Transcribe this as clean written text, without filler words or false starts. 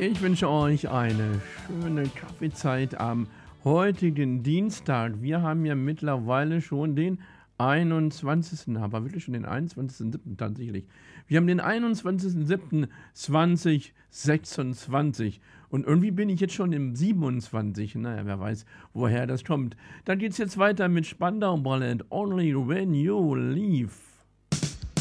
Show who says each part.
Speaker 1: Ich wünsche euch eine schöne Kaffeezeit am heutigen Dienstag. Wir haben ja mittlerweile schon den 21., aber wirklich schon den 21.07. tatsächlich. Wir haben den 21.07.2026 und irgendwie bin ich jetzt schon im 27. Naja, wer weiß, woher das kommt. Dann geht's jetzt weiter mit Spandau Ballet, Only When You Leave.